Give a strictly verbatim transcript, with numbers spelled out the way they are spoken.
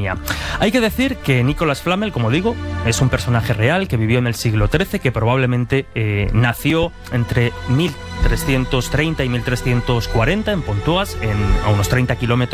Bretaña. Hay que decir que Nicolas Flamel, como digo, es un personaje real que vivió en el siglo trece, que probablemente eh, nació entre mil trescientos treinta y mil trescientos cuarenta en Pontoise, en, a unos treinta kilómetros